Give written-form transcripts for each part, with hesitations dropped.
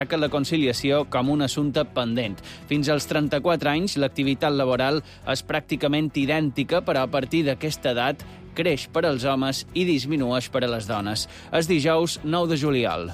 que la conciliació com un assumpte pendent. Fins als 34 anys, l'activitat laboral és pràcticament idèntica, però a partir d'aquesta edat creix per als homes i disminueix per a les dones. És dijous 9 de juliol.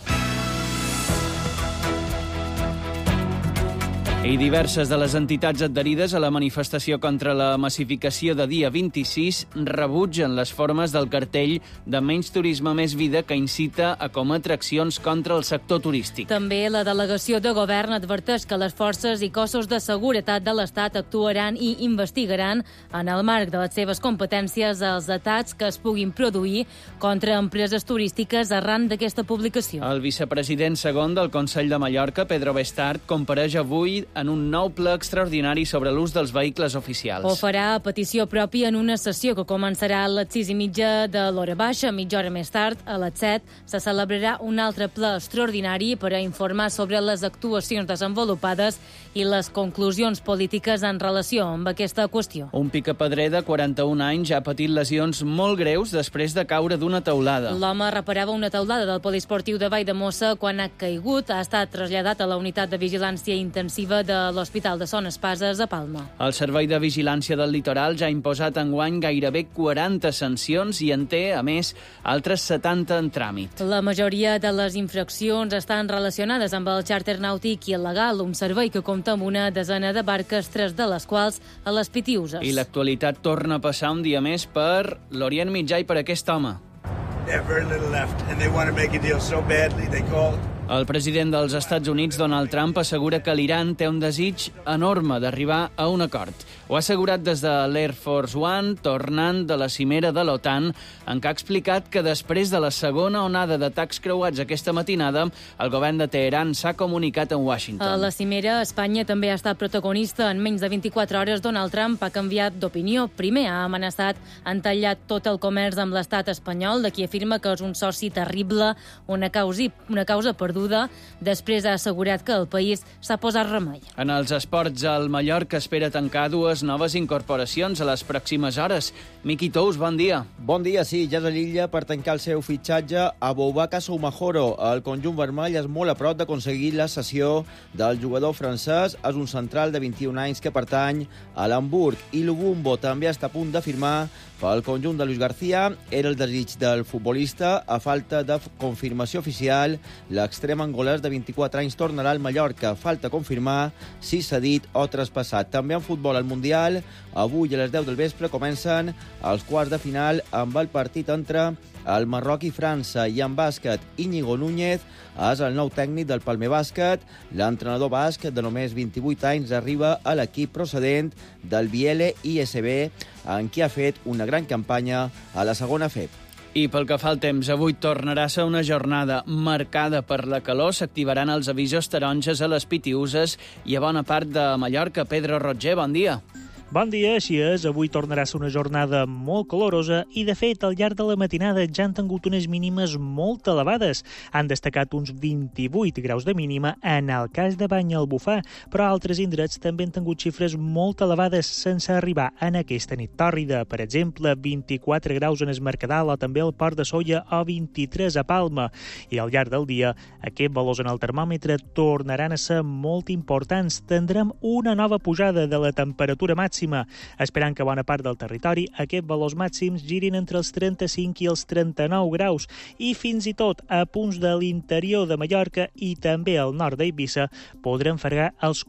I diverses de les entitats adherides a la manifestació contra la massificació de dia 26 rebutgen les formes del cartell de Menys turisme, més vida, que incita a cometre accions contra el sector turístic. També la delegació de govern adverteix que les forces i cossos de seguretat de l'Estat actuaran i investigaran, en el marc de les seves competències, els atacs que es puguin produir contra empreses turístiques arran d'aquesta publicació. El vicepresident segon del Consell de Mallorca, Pedro Bestart, compareix avui en un nou ple extraordinari sobre l'ús dels vehicles oficials. Ho farà a petició pròpia en una sessió que començarà a les 6:30 de l'hora baixa. Mitja hora més tard, a les 7, se celebrarà un altre ple extraordinari per a informar sobre les actuacions desenvolupades i les conclusions polítiques en relació amb aquesta qüestió. Un picapedrer de 41 anys ha patit lesions molt greus després de caure d'una teulada. L'home reparava una teulada del poliesportiu de Valldemossa quan ha caigut. Ha estat traslladat a la unitat de vigilància intensiva de l'Hospital de Son Espases a Palma. El Servei de Vigilància del Litoral ja ha imposat enguany gairebé 40 sancions i en té, a més, altres 70 en tràmit. La majoria de les infraccions estan relacionades amb el xàrter nàutic il·legal, un servei que compta amb una desena de barques, 3 de les quals a les Pitiüses. I l'actualitat torna a passar un dia més per l'Orient Mitjà i per aquest home. They have very little left, and they want to make a deal so badly, they called. El president dels Estats Units, Donald Trump, assegura que l'Iran té un desig enorme d'arribar a un acord. Ho ha assegurat des de l'Air Force One, tornant de la cimera de l'OTAN, en què ha explicat que després de la segona onada d'atacs creuats aquesta matinada, el govern de Teheran s'ha comunicat amb Washington. A la cimera, Espanya també ha estat protagonista. En menys de 24 hores, Donald Trump ha canviat d'opinió. Primer ha amenaçat en tallar tot el comerç amb l'estat espanyol, de qui afirma que és un soci terrible, una causa perduda. Després ha assegurat que el país s'ha posat remei. En els esports, el Mallorca espera tancar 2 noves incorporacions a les pròximes hores. Miqui Tous, bon dia. Bon dia, sí, ja és a l'illa per tancar el seu fitxatge a Boubacar Soumahoro. El conjunt vermell és molt a prop d'aconseguir la cessió del jugador francès. És un central de 21 anys que pertany a l'Hamburg. I Lubumbo també està a punt de firmar pel conjunt de Luis García. Era el desig del futbolista. A falta de confirmació oficial, l'extrem angolès de 24 anys tornarà al Mallorca. Falta confirmar si s'ha dit o traspassat. També en futbol al Mundial. Avui a les 10 del vespre comencen els quarts de final amb el partit entre el Marroc i França. I en bàsquet, Íñigo Núñez és el nou tècnic del Palmer Bàsquet. L'entrenador basc de només 28 anys arriba a l'equip procedent del Biele ISB, en qui ha fet una gran campanya a la segona FEP. I pel que fa al temps, avui tornarà a ser una jornada marcada per la calor. S'activaran els avisos taronges a les Pitiüses i a bona part de Mallorca. Pedro Roger, bon dia. Bon dia, així és. Avui tornarà a ser una jornada molt calorosa i, de fet, al llarg de la matinada ja han tingut unes mínimes molt elevades. Han destacat uns 28 graus de mínima en el cas de Banyalbufar, però altres indrets també han tingut xifres molt elevades sense arribar en aquesta nit tòrrida. Per exemple, 24 graus en Es Mercadal o també al Port de Sóller o 23 a Palma. I al llarg del dia, aquests valors en el termòmetre tornaran a ser molt importants. Tindrem una nova pujada de la temperatura màxima, esperant que bona part del territori aquests valors màxims girin entre els 35 i els 39 graus i fins i tot a punts de l'interior de Mallorca i també al nord d'Eivissa podrem fregar els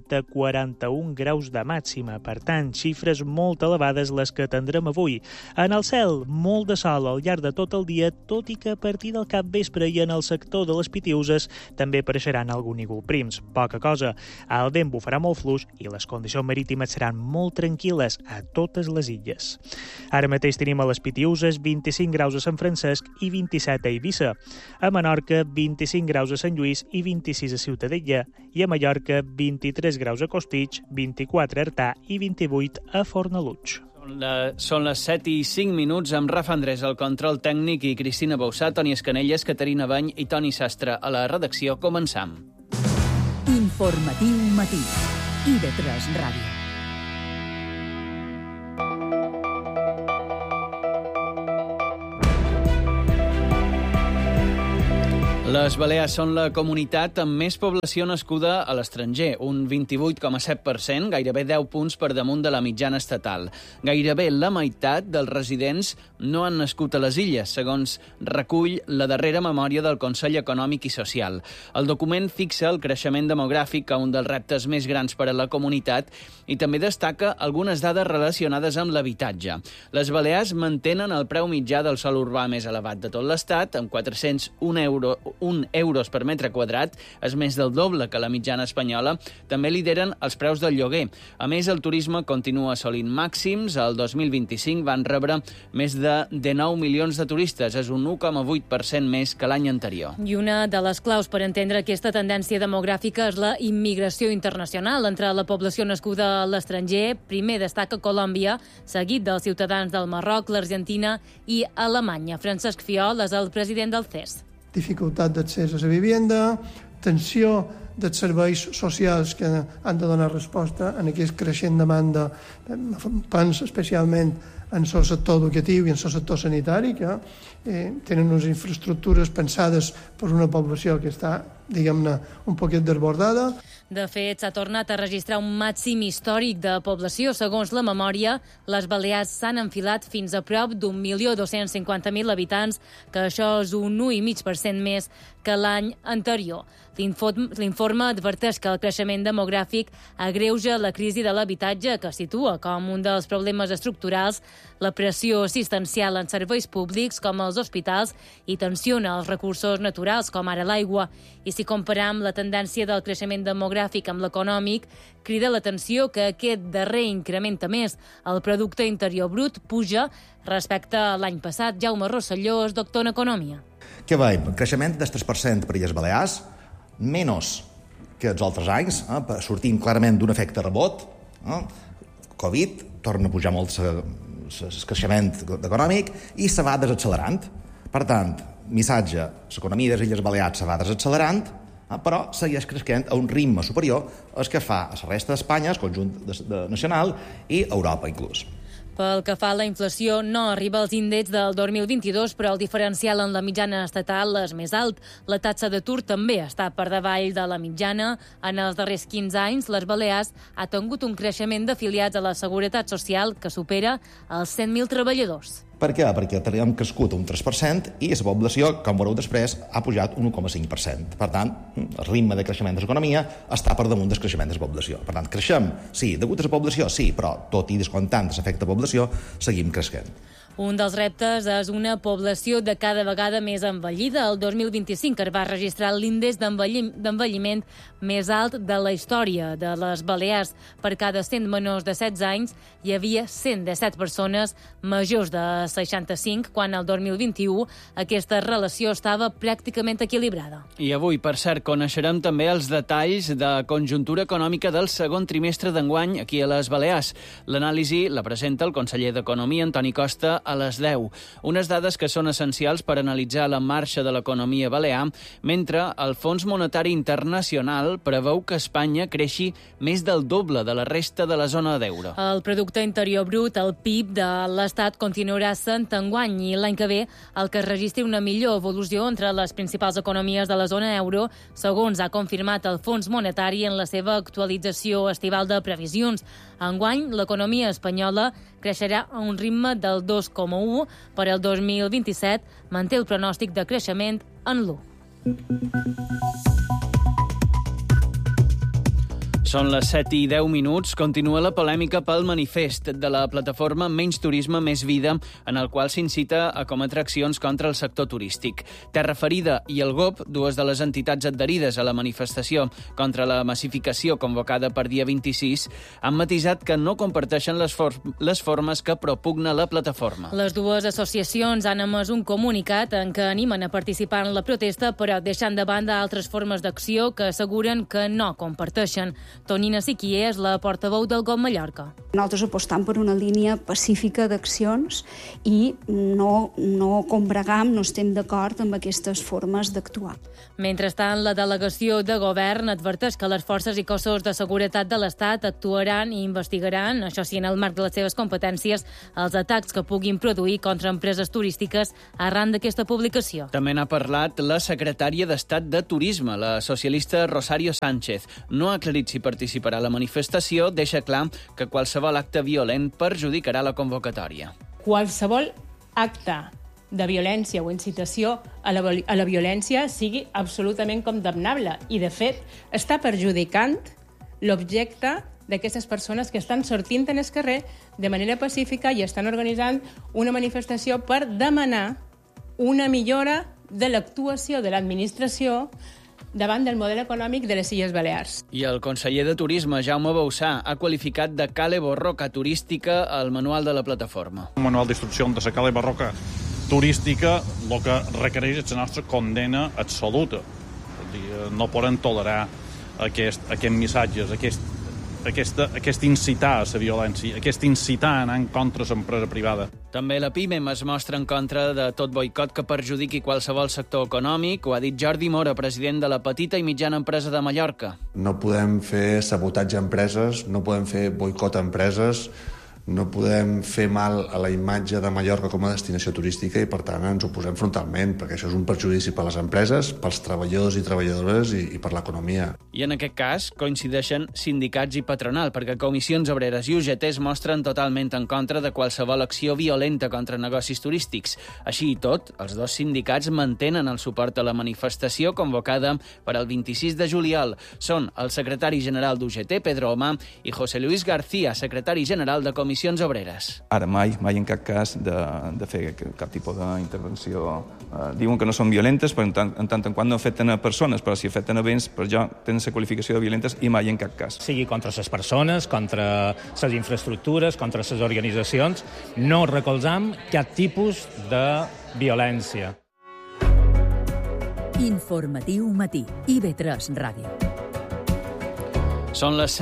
40-41 graus de màxima. Per tant, xifres molt elevades les que tindrem avui. En el cel, molt de sol al llarg de tot el dia, tot i que a partir del capvespre i en el sector de les Pitiüses també apareixeran alguns núvols. Poca cosa. El vent bufarà molt fluix i les condicions marítimes seran molt tranquil·les a totes les illes. Ara mateix tenim a les Pitiüses 25 graus a Sant Francesc i 27 a Eivissa. A Menorca, 25 graus a Sant Lluís i 26 a Ciutadella. I a Mallorca, 23 graus a Costitx, 24 a Artà i 28 a Fornalutx. Són les 7:05 amb Rafa Andrés al control tècnic i Cristina Bausà, Toni Escanelles, Caterina Bany i Toni Sastre a la redacció. Començam. Informatiu matí. IB3 Ràdio. Les Balears són la comunitat amb més població nascuda a l'estranger, un 28,7%, gairebé 10 punts per damunt de la mitjana estatal. Gairebé la meitat dels residents no han nascut a les illes, segons recull la darrera memòria del Consell Econòmic i Social. El document fixa el creixement demogràfic a un dels reptes més grans per a la comunitat i també destaca algunes dades relacionades amb l'habitatge. Les Balears mantenen el preu mitjà del sòl urbà més elevat de tot l'Estat, amb 401 euros per metre quadrat, és més del doble que la mitjana espanyola. També lideren els preus del lloguer. A més, el turisme continua assolint màxims. El 2025 van rebre més de 19 milions de turistes, és un 1,8% més que l'any anterior. I una de les claus per entendre aquesta tendència demogràfica és la immigració internacional. Entre la població nascuda a l'estranger, primer destaca Colòmbia, seguit dels ciutadans del Marroc, l'Argentina i Alemanya. Francesc Fiol és el president del CES. Dificultat d'accés a la vivenda, tensió dels serveis socials que han de donar resposta en aquesta creixent demanda, penso especialment en el sector educatiu i en el sector sanitari, que tenen unes infraestructures pensades per una població que està, diguem-ne, un poquet desbordada. De fet, s'ha tornat a registrar un màxim històric de població. Segons la memòria, les Balears s'han enfilat fins a prop d'1.250.000 habitants, que això és un 1,5% més que l'any anterior. L'informe adverteix que el creixement demogràfic agreuja la crisi de l'habitatge, que situa com un dels problemes estructurals la pressió assistencial en serveis públics com els hospitals i tensiona els recursos naturals, com ara l'aigua. I si comparam la tendència del creixement demogràfic amb l'econòmic, crida l'atenció que aquest darrer incrementa més. El producte interior brut puja respecte a l'any passat. Jaume Rosselló és doctor en economia. Què veiem? Creixement del 3% per Illes Balears, menys que els altres anys, sortint clarament d'un efecte rebot. Covid, torna a pujar molt el creixement econòmic i se va desaccelerant. Per tant, missatge, l'economia de les Illes Balears se va desaccelerant, però segueix creixent a un ritme superior al que fa a la resta d'Espanya, el conjunt nacional i Europa inclús. Pel que fa a la inflació, no arriba als índexs del 2022, però el diferencial en la mitjana estatal és més alt. La taxa d'atur també està per davall de la mitjana. En els darrers 15 anys, les Balears ha tingut un creixement d'afiliats a la Seguretat Social que supera els 100.000 treballadors. Per què? Perquè hem crescut un 3% i la població, com veureu després, ha pujat un 1,5%. Per tant, el ritme de creixement de l'economia està per damunt del creixement de la població. Per tant, creixem, sí, degut a la població, sí, però tot i descomptant l'efecte població, seguim creixent. Un dels reptes és una població de cada vegada més envellida. El 2025 es va registrar l'índex d'envelliment més alt de la història de les Balears. Per cada 100 menors de 16 anys hi havia 117 persones majors de 65, quan el 2021 aquesta relació estava pràcticament equilibrada. I avui, per cert, coneixerem també els detalls de conjuntura econòmica del segon trimestre d'enguany aquí a les Balears. L'anàlisi la presenta el conseller d'Economia, Antoni Costa, a les 10. Unes dades que són essencials per analitzar la marxa de l'economia balear, mentre el Fons Monetari Internacional preveu que Espanya creixi més del doble de la resta de la zona d'euro. El producte interior brut, el PIB de l'Estat, continuarà sent enguany i l'any que ve el que registri una millor evolució entre les principals economies de la zona euro, segons ha confirmat el Fons Monetari en la seva actualització estival de previsions. Enguany, l'economia espanyola creixerà a un ritme del 2,1. Per al 2027 manté el pronòstic de creixement en l'1. Són les 7:10. Continua la polèmica pel manifest de la plataforma Menys Turisme, Més Vida, en el qual s'incita a cometre accions contra el sector turístic. Terra Ferida i el GOP, dues de les entitats adherides a la manifestació contra la massificació convocada per dia 26, han matisat que no comparteixen les formes que propugna la plataforma. Les dues associacions han emès un comunicat en què animen a participar en la protesta, però deixant de banda altres formes d'acció que asseguren que no comparteixen. Tonina Siquier és la portaveu del GOP Mallorca. Nosaltres apostam per una línia pacífica d'accions i no combregam, no estem d'acord amb aquestes formes d'actuar. Mentrestant, la delegació de govern adverteix que les forces i cossos de seguretat de l'Estat actuaran i investigaran, això sí, en el marc de les seves competències, els atacs que puguin produir contra empreses turístiques arran d'aquesta publicació. També n'ha parlat la secretària d'Estat de Turisme, la socialista Rosario Sánchez. No ha aclarit si participarà a la manifestació, deixa clar que qualsevol acte violent perjudicarà la convocatòria. Qualsevol acte de violència o incitació a la violència sigui absolutament condemnable i, de fet, està perjudicant l'objecte d'aquestes persones que estan sortint en el carrer de manera pacífica i estan organitzant una manifestació per demanar una millora de l'actuació de l'administració davant del model econòmic de les Illes Balears. I el conseller de Turisme, Jaume Bausà, ha qualificat de cale borroca turística el manual de la plataforma. Un manual d'instrucció de la cale borroca turística el que requereix és la nostra condena absoluta. No podem tolerar aquests missatges, aquest incitar a la violència, aquest incitar a anar en contra de l'empresa privada. També la PIMEM es mostra en contra de tot boicot que perjudiqui qualsevol sector econòmic. Ho ha dit Jordi Mora, president de la petita i mitjana empresa de Mallorca. No podem fer sabotatge a empreses, no podem fer boicot a empreses, no podem fer mal a la imatge de Mallorca com a destinació turística i, per tant, ens oposem frontalment, perquè això és un perjudici per a les empreses, pels treballadors i treballadores i per l'economia. I en aquest cas coincideixen sindicats i patronal, perquè Comissions Obreres i UGT es mostren totalment en contra de qualsevol acció violenta contra negocis turístics. Així i tot, els dos sindicats mantenen el suport a la manifestació convocada per al 26 de juliol. Són el secretari general d'UGT, Pedro Omar, i José Luis García, secretari general de Comissions Obreres. Ara mai en cap cas de fer cap tipus d'intervenció. Diuen que no són violentes, però en tant en quant no afecten a persones, però si afecten a béns, per jo tenen la qualificació de violentes i mai en cap cas. Sigui contra les persones, contra les infraestructures, contra les organitzacions, no recolzam cap tipus de violència. Informatiu matí. IB3 Ràdio. Són les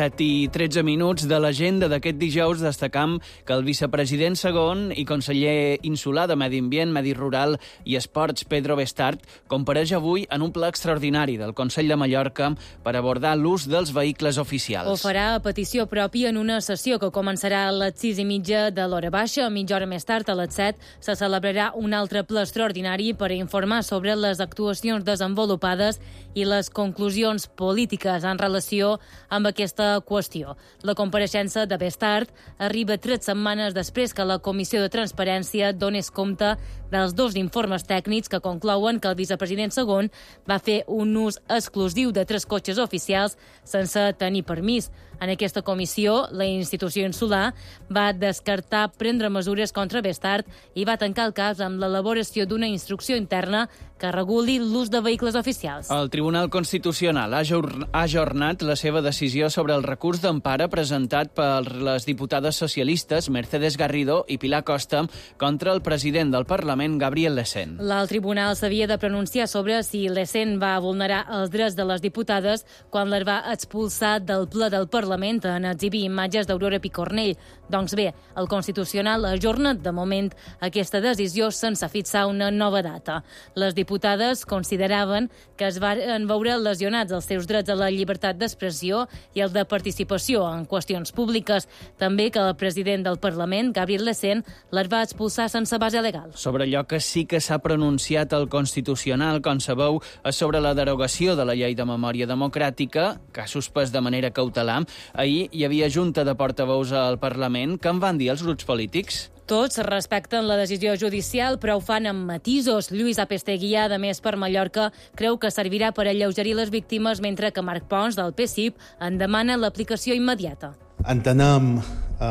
7:13 de l'agenda d'aquest dijous. Destacam que el vicepresident segon i conseller insular de Medi Ambient, Medi Rural i Esports, Pedro Bestart, compareix avui en un ple extraordinari del Consell de Mallorca per abordar l'ús dels vehicles oficials. Ho farà a petició pròpia en una sessió que començarà a les 6:30 de l'hora baixa. Mitja hora més tard, a les 7, se celebrarà un altre ple extraordinari per informar sobre les actuacions desenvolupades i les conclusions polítiques en relació amb aquesta qüestió. La compareixença de Bestart arriba 3 setmanes després que la Comissió de Transparència donés compte dels 2 informes tècnics que conclouen que el vicepresident segon va fer un ús exclusiu de 3 cotxes oficials sense tenir permís. En aquesta comissió, la institució insular va descartar prendre mesures contra Bestart i va tancar el cas amb l'elaboració d'una instrucció interna que reguli l'ús de vehicles oficials. El Tribunal Constitucional ha ajornat la seva decisió sobre el recurs d'empara presentat per les diputades socialistes Mercedes Garrido i Pilar Costa contra el president del Parlament, Gabriel Lecén. El tribunal s'havia de pronunciar sobre si Lecén va vulnerar els drets de les diputades quan les va expulsar del ple del Parlament en exhibir imatges d'Aurora Picornell. Doncs bé, el Constitucional ajorna de moment aquesta decisió sense fixar una nova data. Les diputades consideraven que es van veure lesionats els seus drets a la llibertat d'expressió i el de participació en qüestions públiques. També que el president del Parlament, Gabriel Lecén, les va expulsar sense base legal. Sobre allò que sí que s'ha pronunciat el Constitucional, com sabeu, és sobre la derogació de la Llei de Memòria Democràtica, que ha suspès de manera cautelar. Ahir hi havia junta de portaveus al Parlament. Què en van dir els grups polítics? Tots respecten la decisió judicial, però ho fan amb matisos. Lluís Apesteguía, de Més per Mallorca, creu que servirà per alleugerir les víctimes, mentre que Marc Pons, del PSIP, en demana l'aplicació immediata. Entenem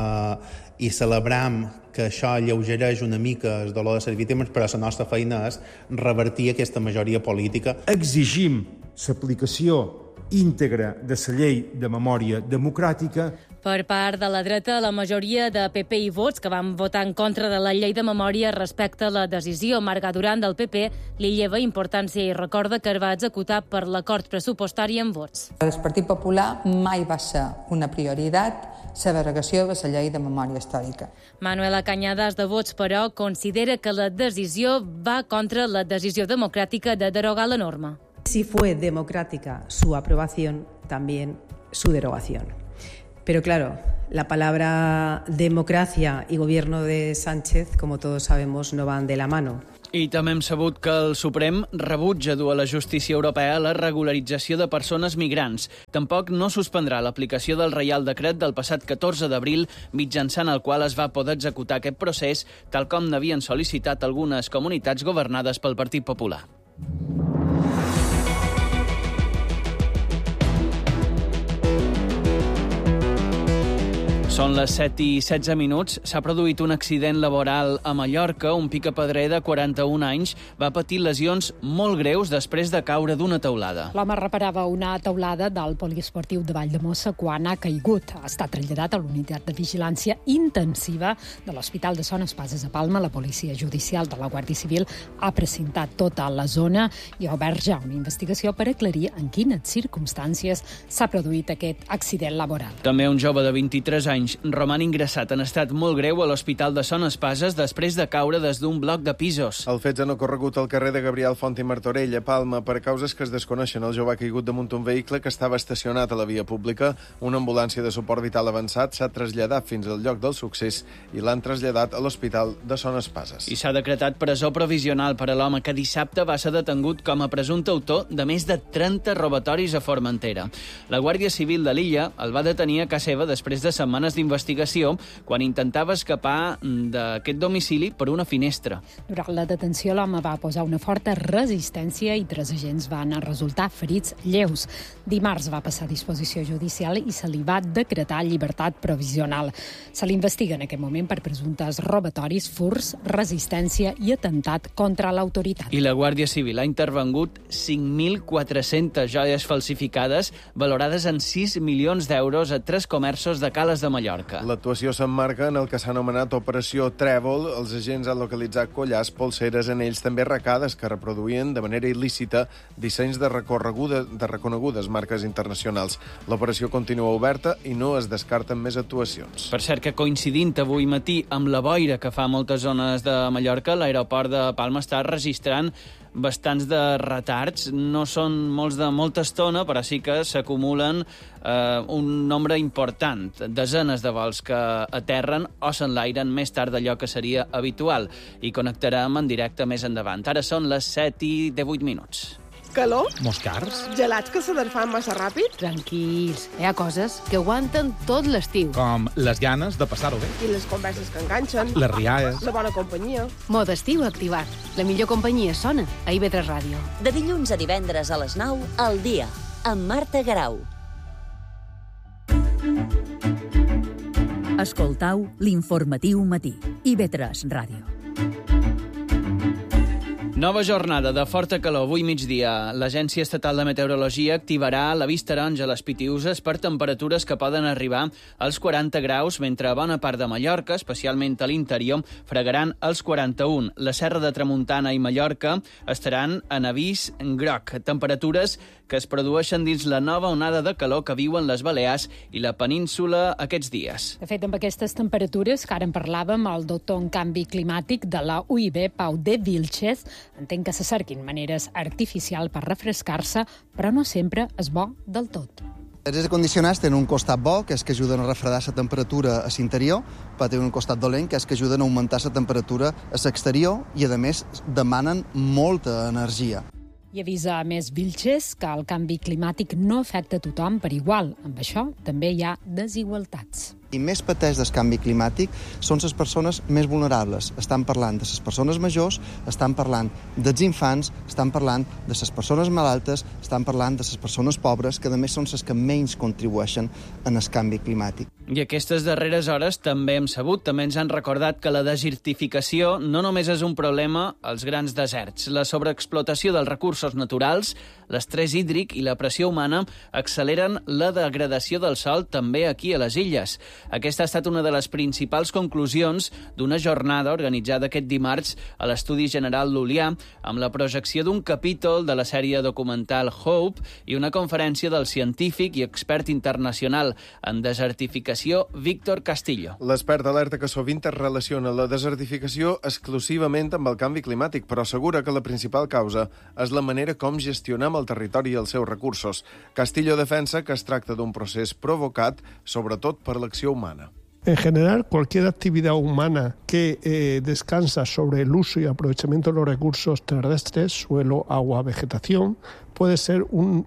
i celebrem que això alleugereix una mica el dolor de les víctimes, però la nostra feina és revertir aquesta majoria política. Exigim l'aplicació íntegra de la llei de memòria democràtica. Per part de la dreta, la majoria de PP i Vots que van votar en contra de la llei de memòria respecte la decisió. Marga Duran, del PP, li lleva importància i recorda que es va executar per l'acord pressupostari amb Vots. El Partit Popular mai va ser una prioritat la derogació de la llei de memòria històrica. Manuela Cañadas, de Vots, però, considera que la decisió va contra la decisió democràtica de derogar la norma. Si fue democrática su aprobación, también su derogación. Pero claro, la palabra democracia y gobierno de Sánchez, como todos sabemos, no van de la mano. I també hem sabut que el Suprem rebutja dur a la justícia europea la regularització de persones migrants. Tampoc no suspendrà l'aplicació del Reial Decret del passat 14 d'abril, mitjançant el qual es va poder executar aquest procés, tal com n'havien sol·licitat algunes comunitats governades pel Partit Popular. Són les 7:16. S'ha produït un accident laboral a Mallorca. Un picapedrer de 41 anys va patir lesions molt greus després de caure d'una teulada. L'home reparava una teulada del poliesportiu de Valldemossa quan ha caigut. Ha estat traslladat a l'unitat de vigilància intensiva de l'Hospital de Son Espases a Palma. La policia judicial de la Guàrdia Civil ha precintat tota la zona i ha obert ja una investigació per aclarir en quines circumstàncies s'ha produït aquest accident laboral. També un jove de 23 anys roman ingressat en estat molt greu a l'Hospital de Son Espases després de caure des d'un bloc de pisos. Els fets han ocorregut al carrer de Gabriel Font i Martorell, a Palma. Per causes que es desconeixen, el jove ha caigut damunt un vehicle que estava estacionat a la via pública. Una ambulància de suport vital avançat s'ha traslladat fins al lloc del succés i l'han traslladat a l'Hospital de Son Espases. I s'ha decretat presó provisional per a l'home que dissabte va ser detengut com a presumpte autor de més de 30 robatoris a Formentera. La Guàrdia Civil de l'illa el va detenir a casa seva després de setmanes d'investigació quan intentava escapar d'aquest domicili per una finestra. Durant la detenció, l'home va posar una forta resistència i 3 agents van resultar ferits lleus. Dimarts va passar a disposició judicial i se li va decretar llibertat provisional. Se l'investiga en aquest moment per presumptes robatoris, furts, resistència i atemptat contra l'autoritat. I la Guàrdia Civil ha intervengut 5.400 joies falsificades valorades en 6 milions d'euros a 3 comerços de Cales de Mallorca. L'actuació s'emmarca en el que s'ha anomenat Operació Trèvol. Els agents han localitzat collars, polseres, anells, també arracades que reproduïen de manera il·lícita dissenys de reconegudes marques internacionals. L'operació continua oberta i no es descarten més actuacions. Per cert que coincidint avui matí amb la boira que fa moltes zones de Mallorca, l'aeroport de Palma està registrant bastants de retards. No són molts de molta estona, però sí que s'acumulen un nombre important. Desenes de vols que aterren o s'enlairen més tard d'allò que seria habitual. I connectarem en directe més endavant. Ara són les 7:18. Calor? Moscars? Gelats que s'aderfan massa ràpid? Tranquils, hi ha coses que aguanten tot l'estiu. Com les ganes de passar-ho bé. I les converses que enganxen. Les rialles. La bona companyia. Mode estiu activat. La millor companyia sona a IB3 Ràdio. De dilluns a divendres a les 9, al dia, amb Marta Garau. Escoltau l'informatiu matí. IB3 Ràdio. Nova jornada de forta calor avui migdia. L'Agència Estatal de Meteorologia activarà l'avís taronja a les Pitiüses per temperatures que poden arribar als 40 graus, mentre bona part de Mallorca, especialment a l'interior, fregaran els 41. La Serra de Tramuntana i Mallorca estaran en avís groc. Temperatures que es produeixen dins la nova onada de calor que viuen les Balears i la península aquests dies. De fet, amb aquestes temperatures que ara en parlàvem, el doctor en canvi climàtic de la UIB, Pau de Vilches, entén que se cerquin maneres artificials per refrescar-se, però no sempre és bo del tot. Els aires condicionats tenen un costat bo, que és que ajuden a refredar la temperatura a l'interior, però tenen un costat dolent, que és que ajuden a augmentar la temperatura a l'exterior i, a més, demanen molta energia. I avisa a més Vilches que el canvi climàtic no afecta a tothom per igual. Amb això també hi ha desigualtats. I més pateix del canvi climàtic són les persones més vulnerables. Estan parlant de les persones majors, estan parlant dels infants, estan parlant de les persones malaltes, estan parlant de les persones pobres, que a més són les que menys contribueixen en el canvi climàtic. I aquestes darreres hores també hem sabut, també ens han recordat que la desertificació no només és un problema als grans deserts. La sobreexplotació dels recursos naturals, l'estrès hídric i la pressió humana acceleren la degradació del sòl també aquí a les illes. Aquesta ha estat una de les principals conclusions d'una jornada organitzada aquest dimarts a l'Estudi General Llulià amb la projecció d'un capítol de la sèrie documental Hope i una conferència del científic i expert internacional en desertificació Víctor Castillo. L'expert alerta que sovint es relaciona la desertificació exclusivament amb el canvi climàtic, però assegura que la principal causa és la manera com gestionem el territori i els seus recursos. Castillo defensa que es tracta d'un procés provocat, sobretot per l'acció humana. En general, cualquier actividad humana que descansa sobre el uso y aprovechamiento de los recursos terrestres, suelo, agua, vegetación, puede ser un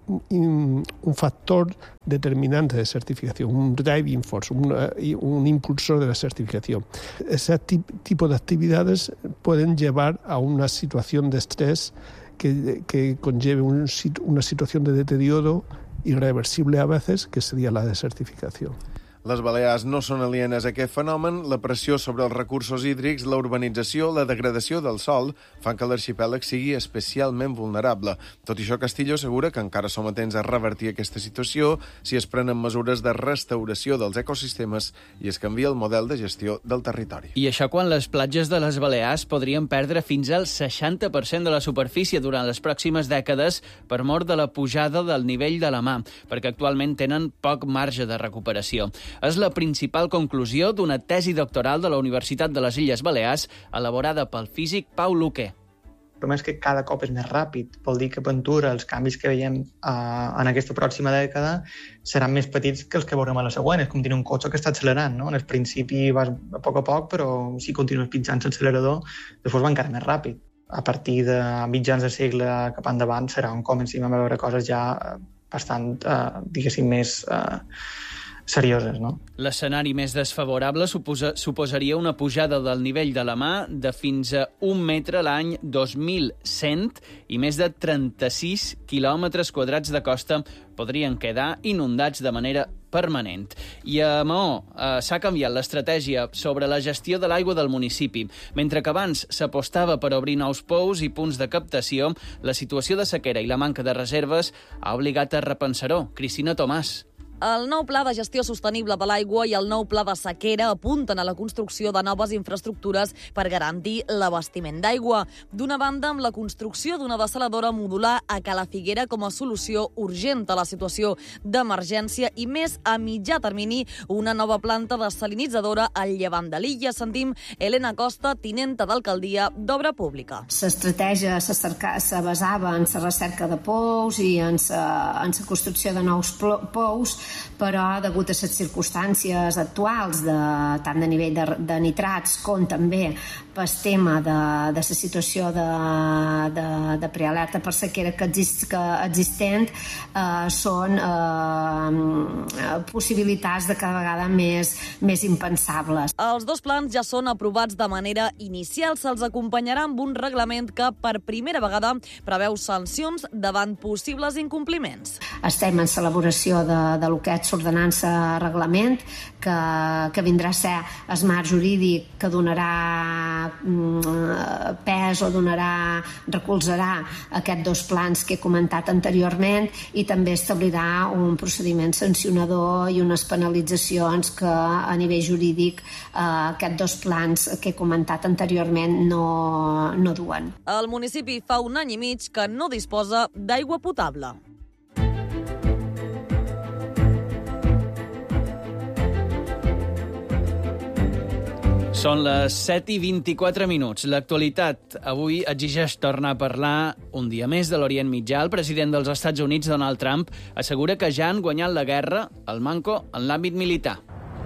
factor determinante de certificación, un driving force, un impulsor de la certificación. Ese tipo de actividades pueden llevar a una situación de estrés que conlleve una situación de deterioro irreversible a veces, que sería la desertificación. Les Balears no són alienes a aquest fenomen. La pressió sobre els recursos hídrics, la urbanització, la degradació del sòl fan que l'arxipèlag sigui especialment vulnerable. Tot i això, Castillo assegura que encara som atents a revertir aquesta situació si es prenen mesures de restauració dels ecosistemes i es canvia el model de gestió del territori. I això quan les platges de les Balears podrien perdre fins al 60% de la superfície durant les pròximes dècades per mort de la pujada del nivell de la mar, perquè actualment tenen poc marge de recuperació. És la principal conclusió d'una tesi doctoral de la Universitat de les Illes Balears elaborada pel físic Pau Luque. El problema és que cada cop és més ràpid. Vol dir que Ventura, els canvis que veiem en aquesta pròxima dècada seran més petits que els que veurem a la següent. És com tenir un cotxe que està accelerant, no? En el principi vas a poc, però si continues pitjant l'accelerador, després va encara més ràpid. A partir de mitjans de segle cap endavant serà on comencem a veure coses ja bastant, diguéssim, més serioses, no? L'escenari més desfavorable suposaria una pujada del nivell de la mar de fins a 1 metre l'any 2100 i més de 36 quilòmetres quadrats de costa podrien quedar inundats de manera permanent. I a Maó s'ha canviat l'estratègia sobre la gestió de l'aigua del municipi. Mentre que abans s'apostava per obrir nous pous i punts de captació, la situació de sequera i la manca de reserves ha obligat a repensar-ho. Cristina Tomàs. El nou pla de gestió sostenible de l'aigua i el nou pla de sequera apunten a la construcció de noves infraestructures per garantir l'abastiment d'aigua. D'una banda, amb la construcció d'una dessaladora modular a Cala Figuera com a solució urgent a la situació d'emergència i més a mitjà termini una nova planta dessalinitzadora al llevant de l'illa. Sentim Helena Costa, tinenta d'alcaldia d'Obra Pública. L'estratègia se basava en la recerca de pous i en la construcció de nous pous, però degut a les circumstàncies actuals, tant de nivell de nitrats com també pel tema de la situació de prealerta per sequera que existent, són possibilitats de cada vegada més impensables. Els dos plans ja són aprovats de manera inicial. Se'ls acompanyarà amb un reglament que per primera vegada preveu sancions davant possibles incompliments. Estem en l'elaboració de lo que és l'ordenança reglament, que vindrà a ser el marc jurídic que donarà pes o recolzarà aquests dos plans que he comentat anteriorment i també establirà un procediment sancionador i unes penalitzacions que a nivell jurídic aquests dos plans que he comentat anteriorment no duen. El municipi fa 1 any i mig que no disposa d'aigua potable. Són les 7:24. L'actualitat avui exigeix tornar a parlar un dia més de l'Orient Mitjà. El president dels Estats Units, Donald Trump, assegura que ja han guanyat la guerra, el manco, en l'àmbit militar.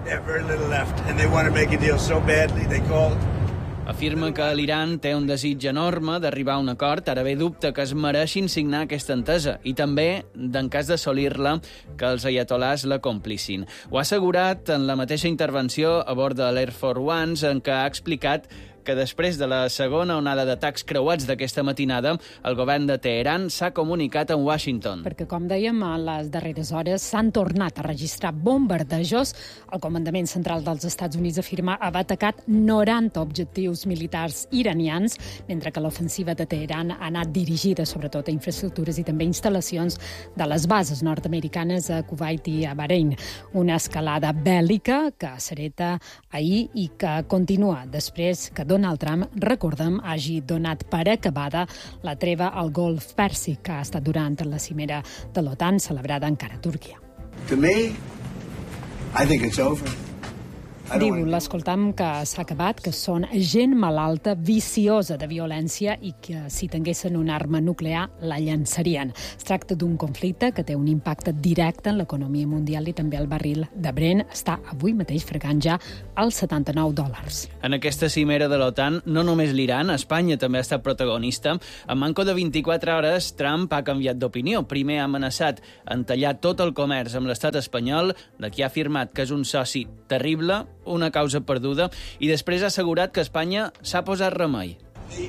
Afirma que l'Iran té un desig enorme d'arribar a un acord, ara bé dubta que es mereixin signar aquesta entesa i també, en cas d'assolir-la, que els aiatolars la complissin. Ho ha assegurat en la mateixa intervenció a bord de l'Air Force One, en què ha explicat que després de la segona onada d'atacs creuats d'aquesta matinada, el govern de Teheran s'ha comunicat amb Washington. Perquè, com dèiem, a les darreres hores s'han tornat a registrar bombardejos. El Comandament Central dels Estats Units afirma haver atacat 90 objectius militars iranians, mentre que l'ofensiva de Teheran ha anat dirigida sobretot a infraestructures i també instal·lacions de les bases nord-americanes a Kuwait i a Bahrein. Una escalada bèl·lica que s'hereta ahir i que continua després que Donald Trump, recordem, hagi donat per acabada la treva al Golf Pèrsic, que ha estat durant la cimera de l'OTAN celebrada encara a Turquia. To me, I think it's over. Diu, l'escoltam, que s'ha acabat, que són gent malalta, viciosa de violència i que si tinguessin una arma nuclear la llançarien. Es tracta d'un conflicte que té un impacte directe en l'economia mundial i també el barril de Brent està avui mateix fregant ja als $79. En aquesta cimera de l'OTAN, no només l'Iran, Espanya també ha estat protagonista. En manco de 24 hores, Trump ha canviat d'opinió. Primer ha amenaçat en tallar tot el comerç amb l'estat espanyol, de qui ha afirmat que és un soci terrible, una causa perduda, i després ha assegurat que Espanya s'ha posat remei.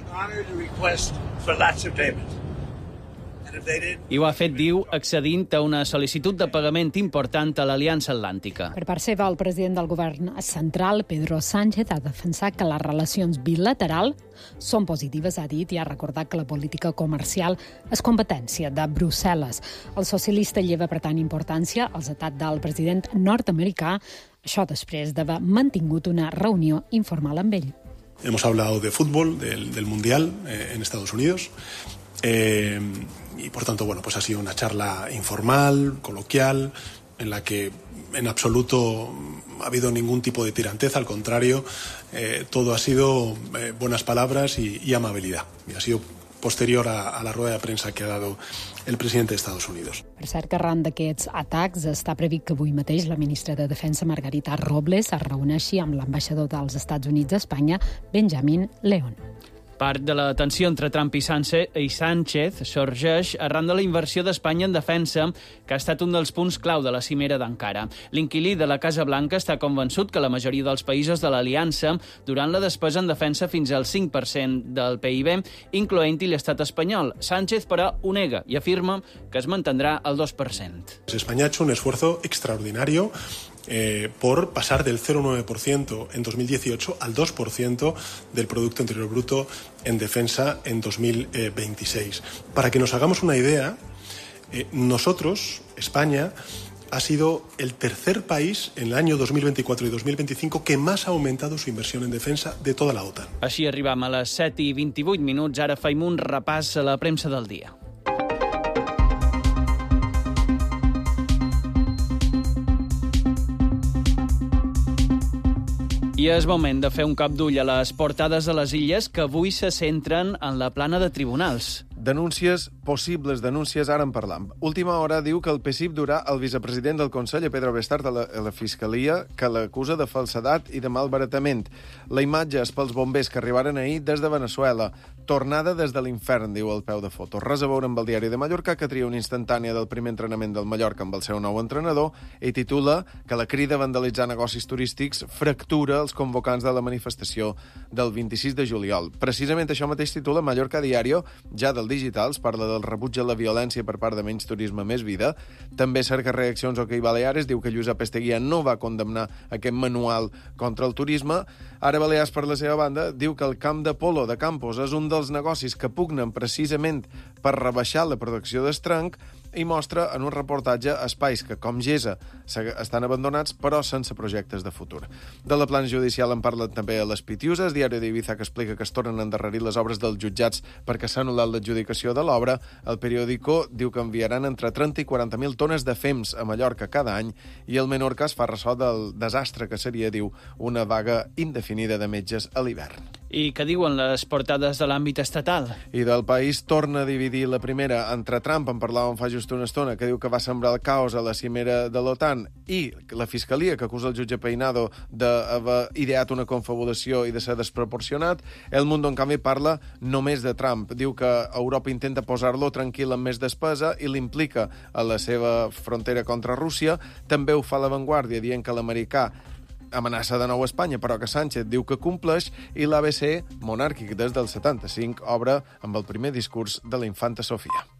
I ho ha fet, diu, accedint a una sol·licitud de pagament important a l'Aliança Atlàntica. Per part seva, el president del govern central, Pedro Sánchez, ha defensat que les relacions bilaterals són positives, ha dit, i ha recordat que la política comercial és competència de Brussel·les. El socialista lleva, per tant, importància als atacs del president nord-americà, això després d'haver mantingut una reunió informal amb ell. Hemos hablado de fútbol, del Mundial en Estados Unidos. Y por tanto, bueno, pues ha sido una charla informal, coloquial, en la que en absoluto ha habido ningún tipo de tiranteza, al contrario, todo ha sido buenas palabras y amabilidad. Y ha sido posterior a la rueda de prensa que ha dado el presidente de Estados Unidos. Per cert, que arran d'aquests atacs està previst que avui mateix la ministra de Defensa, Margarita Robles, es reuneixi amb l'ambaixador dels Estats Units a Espanya, Benjamin León. Part de la tensió entre Trump i Sánchez sorgeix arran de la inversió d'Espanya en defensa, que ha estat un dels punts clau de la cimera d'Ankara. L'inquilí de la Casa Blanca està convençut que la majoria dels països de l'Aliança duran la despesa en defensa fins al 5% del PIB, incloent-hi l'estat espanyol. Sánchez, però, ho nega i afirma que es mantendrà al 2%. España ha hecho un esfuerzo extraordinario por pasar del 0,9% en 2018 al 2% del Producto Interior Bruto en defensa en 2026. Para que nos hagamos una idea, nosotros, España, ha sido el tercer país en el año 2024 y 2025 que más ha aumentado su inversión en defensa de toda la OTAN. Així arribam a les 7:28. Ara faim un repàs a la premsa del dia. I és moment de fer un cop d'ull a les portades de les illes que avui se centren en la plana de tribunals. Denúncies, possibles denúncies, ara en parlam. Última hora diu que el PSIP durà el vicepresident del Consell, Pedro Bestart, a la Fiscalia, que l'acusa de falsedat i de malbaratament. La imatge és pels bombers que arribaren ahir des de Venezuela. Tornada des de l'infern, diu el peu de foto. Res a veure amb el diari de Mallorca, que tria una instantània del primer entrenament del Mallorca amb el seu nou entrenador i titula que la crida a vandalitzar negocis turístics fractura els convocants de la manifestació del 26 de juliol. Precisament això mateix titula Mallorca Diario, ja del Digitals, parla del rebuig a la violència per part de Menys Turisme, Més Vida. També cerca reaccions OK Baleares, diu que Josep Esteguia no va condemnar aquest manual contra el turisme. Ara Balears, per la seva banda, diu que el camp de polo de Campos és un dels negocis que pugnen precisament per rebaixar la producció d'estranc i mostra en un reportatge espais que, com Gesa, estan abandonats, però sense projectes de futur. De la plana judicial en parlen també a les Pitiuses, diari d'Ibiza, que explica que es tornen a endarrerir les obres dels jutjats perquè s'ha anul·lat l'adjudicació de l'obra. El periòdico diu que enviaran entre 30 i 40.000 tones de fems a Mallorca cada any i el Menorca es fa ressò del desastre que seria, diu, una vaga indefinida de metges a l'hivern. I què diuen les portades de l'àmbit estatal? I del País torna a dividir la primera entre Trump, en parlàvem fa just una estona, que diu que va sembrar el caos a la cimera de l'OTAN, i la Fiscalia, que acusa el jutge Peinado d'haver ideat una confabulació i de ser desproporcionat. El Mundo, en canvi, parla només de Trump. Diu que Europa intenta posar-lo tranquil amb més despesa i l'implica a la seva frontera contra Rússia. També ho fa La Vanguardia, dient que l'americà amenaça de nou a Espanya, però que Sánchez diu que compleix, i l'ABC, monàrquic des del 75, obre amb el primer discurs de la infanta Sofia.